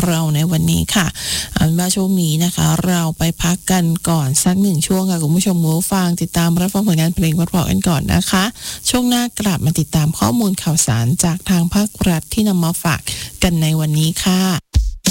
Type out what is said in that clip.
เราในวันนี้ค่ะอันว่าช่วงนี้นะคะเราไปพักกันก่อนสัก1ช่วงค่ะคุณผู้ชมผู้ฟังติดตามรับฟังผลงานเพลงเพราะๆกันก่อนนะคะช่วงหน้ากลับมาติดตามข้อมูลข่าวสารจากทางภาครัฐที่นำมาฝากกันในวันนี้ค่ะ